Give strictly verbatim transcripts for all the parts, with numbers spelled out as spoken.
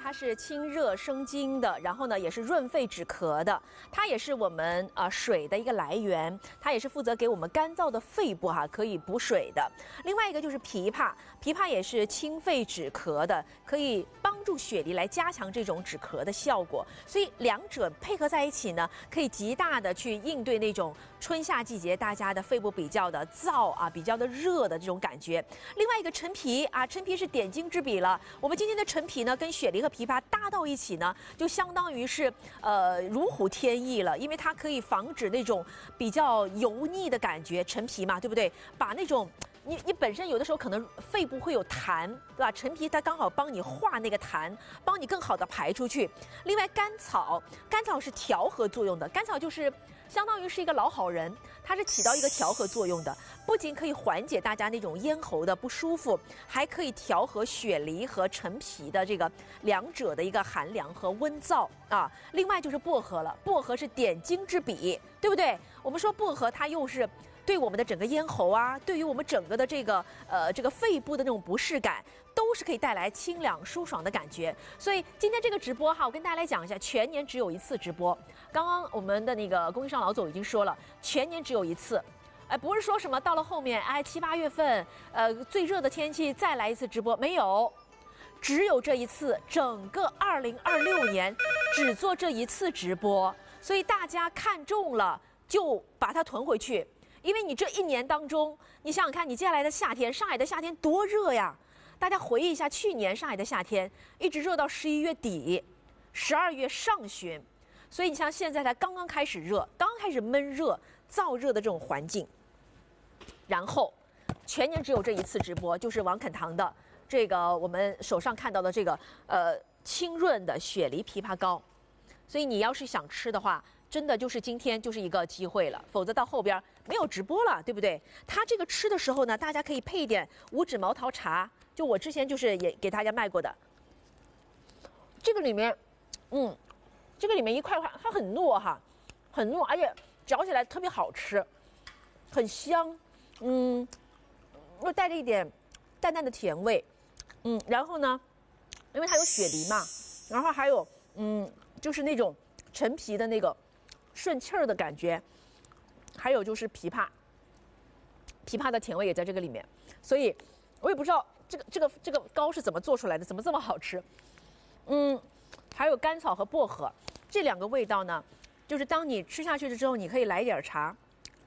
它是清热生津的，然后呢也是润肺止咳的，它也是我们啊、呃、水的一个来源，它也是负责给我们干燥的肺部哈、啊、可以补水的。另外一个就是枇杷，枇杷也是清肺止咳的，可以帮助雪梨来加强这种止咳的效果。所以两者配合在一起呢，可以极大的去应对那种春夏季节大家的肺部比较的燥啊、比较的热的这种感觉。另外一个陈皮啊，陈皮是点睛之笔了。我们今天的陈皮呢，跟雪梨和枇杷搭到一起呢，就相当于是呃如虎添翼了，因为它可以防止那种比较油腻的感觉。陈皮嘛，对不对？把那种你你本身有的时候可能肺部会有痰，对吧？陈皮它刚好帮你化那个痰，帮你更好的排出去。另外甘草，甘草是调和作用的，甘草就是相当于是一个老好人，它是起到一个调和作用的，不仅可以缓解大家那种咽喉的不舒服，还可以调和雪梨和陈皮的这个两者的一个寒凉和温燥啊。另外就是薄荷了，薄荷是点睛之笔，对不对？我们说薄荷它又是对我们的整个咽喉啊，对于我们整个的这个呃这个肺部的那种不适感，都是可以带来清凉舒爽的感觉。所以今天这个直播哈，我跟大家来讲一下，全年只有一次直播。刚刚我们的那个供应商老总已经说了，全年只有一次。哎，不是说什么到了后面，哎七八月份，呃最热的天气再来一次直播，没有，只有这一次，整个二零二六年只做这一次直播。所以大家看中了就把它囤回去。因为你这一年当中，你想想看，你接下来的夏天，上海的夏天多热呀！大家回忆一下，去年上海的夏天一直热到十一月底、十二月上旬，所以你像现在才刚刚开始热，刚刚开始闷热、燥热的这种环境。然后，全年只有这一次直播，就是王肯堂的这个我们手上看到的这个呃清润的雪梨枇杷膏，所以你要是想吃的话，真的就是今天就是一个机会了，否则到后边没有直播了，对不对？它这个吃的时候呢，大家可以配一点五指毛桃茶，就我之前就是也给大家卖过的。这个里面，嗯，这个里面一块块它很糯哈，很糯，而且嚼起来特别好吃，很香，嗯，又带着一点淡淡的甜味，嗯，然后呢，因为它有雪梨嘛，然后还有嗯，就是那种陈皮的那个顺气儿的感觉，还有就是枇杷，枇杷的甜味也在这个里面，所以我也不知道这个这个这个膏是怎么做出来的，怎么这么好吃？嗯，还有甘草和薄荷这两个味道呢，就是当你吃下去了之后，你可以来一点茶，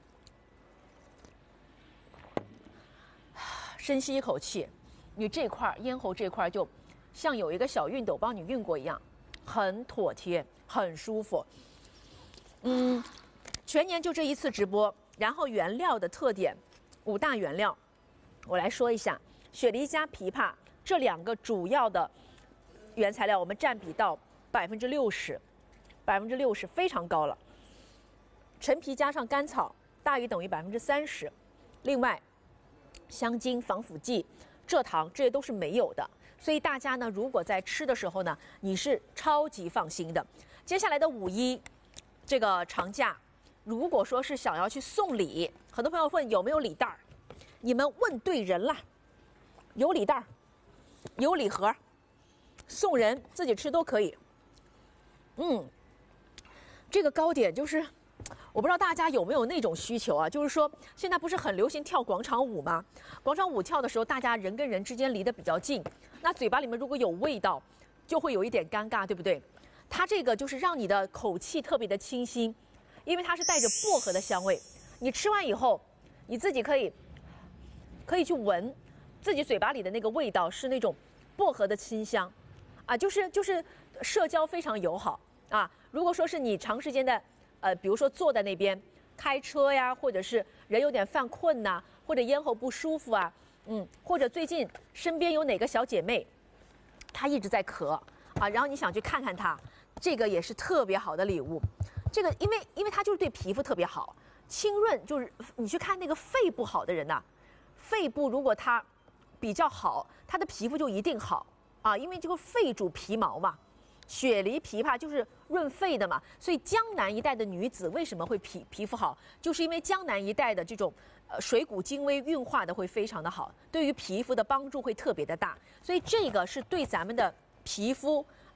深吸一口气，你这块咽喉这块就像有一个小熨斗帮你熨过一样，很妥帖，很舒服。嗯，全年就这一次直播，然后原料的特点，五大原料，我来说一下。雪梨加枇杷这两个主要的原材料，我们占比到百分之六十，百分之六十非常高了。陈皮加上甘草大于等于百分之三十，另外香精、防腐剂、蔗糖这些都是没有的。所以大家呢，如果在吃的时候呢，你是超级放心的。接下来的五一这个长假，如果说是想要去送礼，很多朋友问有没有礼袋儿，你们问对人了，有礼袋儿，有礼盒，送人自己吃都可以。嗯，这个糕点就是，我不知道大家有没有那种需求啊，就是说现在不是很流行跳广场舞吗？广场舞跳的时候，大家人跟人之间离得比较近，那嘴巴里面如果有味道，就会有一点尴尬，对不对？它这个就是让你的口气特别的清新，因为它是带着薄荷的香味。你吃完以后，你自己可以可以去闻自己嘴巴里的那个味道，是那种薄荷的清香，啊，就是就是社交非常友好啊。如果说是你长时间的呃，比如说坐在那边开车呀，或者是人有点犯困呐、啊，或者咽喉不舒服啊，嗯，或者最近身边有哪个小姐妹，她一直在咳啊，然后你想去看看她。这个也是特别好的礼物，这个因为因为它就是对皮肤特别好，清润，就是你去看那个肺不好的人呐、啊，肺部如果它比较好，他的皮肤就一定好啊，因为这个肺主皮毛嘛，雪梨枇杷就是润肺的嘛，所以江南一带的女子为什么会皮皮肤好，就是因为江南一带的这种呃水谷精微运化的会非常的好，对于皮肤的帮助会特别的大，所以这个是对咱们的皮肤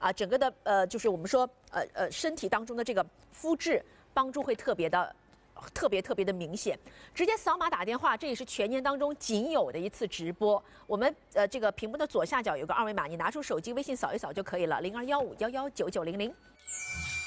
啊，整个的呃就是我们说呃呃身体当中的这个肤质帮助会特别的。特别特别的明显，直接扫码打电话，这也是全年当中仅有的一次直播。我们呃这个屏幕的左下角有个二维码，你拿出手机微信扫一扫就可以了，零二幺五幺幺九九零零。